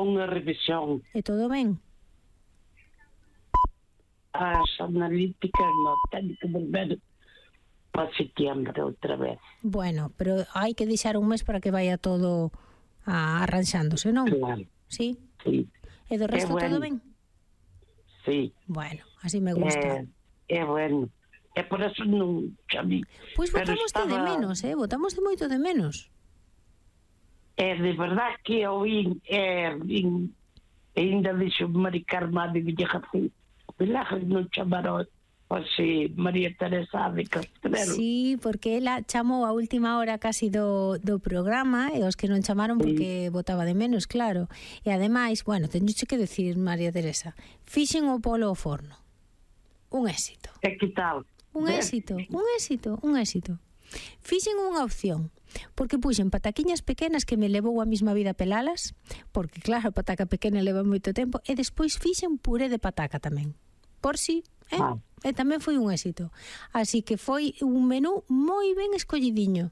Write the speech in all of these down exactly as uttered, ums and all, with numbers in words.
unha revisión. E todo ben? As analíticas non, teño que volver para setembro outra vez. Bueno, pero hai que deixar un mes para que vaya todo a arranxándose, non? Claro. Sí? Sí. E do resto bueno. todo ben? Sí. Bueno, así me gusta. É, é bueno. E por eso non chamei. Pois botamos estaba... de menos, eh? Botamos de moito de menos. É de verdad que eu vin, é, vin, ainda dixo Mari Carmado e Villarrafim, milagre non chamaron Oxe, María Teresa de Castrelo. Sí, porque ela chamou a última hora casi do, do programa e os que non chamaron porque sí. Votaba de menos, claro. E ademais, bueno, teñoche que decir, María Teresa, fixen o polo ao forno. Un éxito. E que tal? Un éxito, un éxito, un éxito. Fixen unha opción, porque puxen pataquiñas pequenas que me levou a mesma vida pelalas, porque claro, a pataca pequena leva moito tempo, e despois fixen puré de pataca tamén. Por si, eh? Ah. E tamén foi un éxito. Así que foi un menú moi ben escollidiño.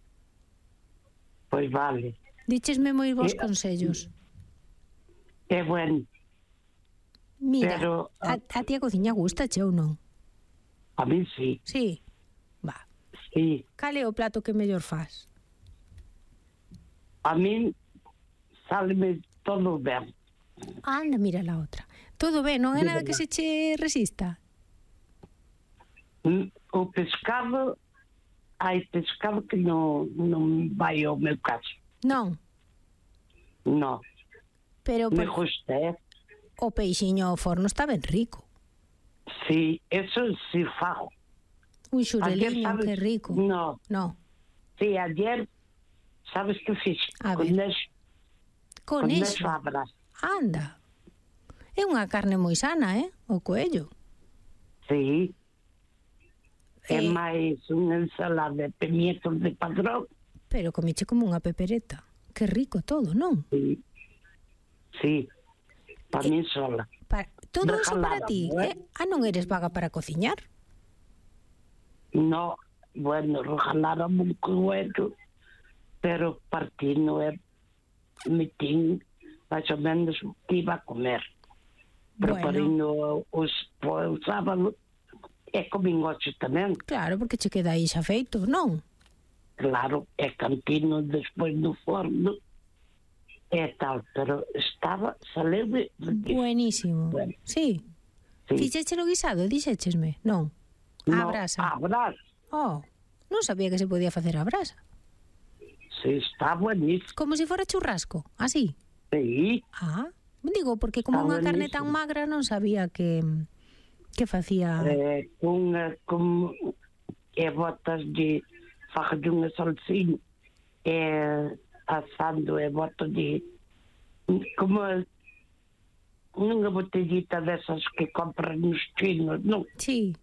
Pois vale. Díchesme moi bons e, consellos. É bueno. Mira, pero, a, a ti a cociña gusta, che ou non? A mí sí. Sí? Va. Sí. Cal é o plato que mellor faz? A mí sáleme todo ben. Anda, mira la outra. Todo ben, non é nada que se che resista? O pescado, hai pescado que non, non vai ao meu caso. Non? Non. Pero me gusta, eh? O peixiño ao forno está ben rico. Sí, eso sí fago. Un xureliño, sabes, que rico. No. No. Sí, ayer, sabes que fixe? A ver. Conexo. Con eso? Anda. É unha carne moi sana, eh? O coello. Sí. É eh, máis unha ensalada de pimientos de padrón. Pero comiche como unha pepereta. Que rico todo, non? Sí. Sí. Para eh, mí sola. Pa... Todo eso para ti, eh? Ah, non eres vaga para cociñar? No, bueno, regaláram un coello, pero partí no é metín máis ou menos o que iba a comer. Preparino bueno. os o sábado e comín hoxe tamén. Claro, porque che queda aí xa feito, non? Claro, é cantino despois no forno e tal, pero estaba saleve buenísimo. Bueno. Sí. sí. Fixéchelo guisado, dixéchesme, non? No, a brasa. A brasa. Oh, non sabía que se podía facer a brasa. Sí, está buenísimo. Como se si fora churrasco, así? Sí. Ah, digo, porque como unha carne tan magra non sabía que que facía... Eh, unha, como e botas de faja de unha salsinha e asando e botas de como unha botellita desas que compran nos chinos, non? Sí.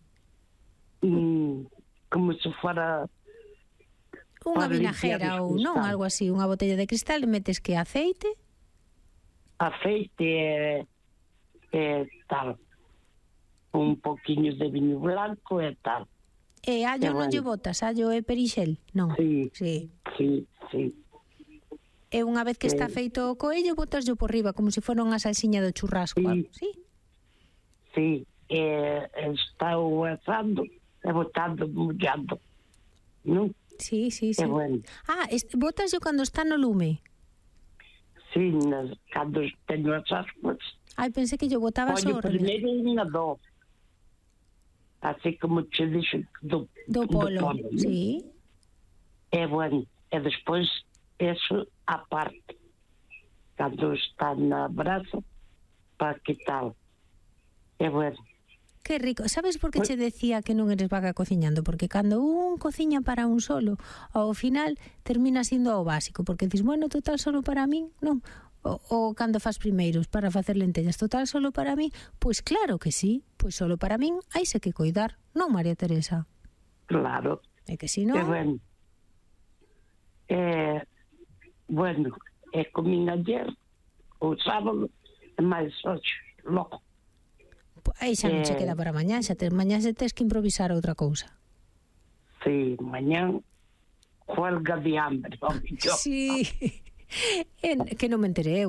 Mm, como se fora unha vinajera ou non, algo así, unha botella de cristal e metes que aceite aceite e, e tal un poquinho de viño blanco e tal e allo e non bueno. Lle botas, allo e perixel, non? Sí, sí, sí, sí. E unha vez que está eh, feito o coello botas yo por riba como se fora unha salsiña do churrasco, sí, sí? Sí, e está o asando e botando, mollando, non? Sí, sí, sí. É bueno. Ah, botas yo cando está no lume. Sí, nas, cando teño as aspas. Ai, pensei que yo botaba só. Olha, primeiro unha do. Así como che dixo do, do polo. Do polo, sí. É bueno. E despois, eso a parte. Cando está na brasa, para que tal. É bueno. Que rico. Sabes por que che decía que non eres vaga cociñando? Porque cando un cociña para un solo, ao final termina sindo o básico, porque dis, bueno, total solo para min, non? O, o cando faz primeiros para facer lentellas, total solo para min, pois claro que sí, pois solo para min haise que coidar, non, María Teresa? Claro. É que si non... É bueno. É, bueno, é comín ayer, o sábado, e máis hoxe, loco. Aí xa non che queda para mañá, xa te, mañá se tes que improvisar outra cousa. Sí, mañán huelga de hambre. Sí, que non me enterei eu.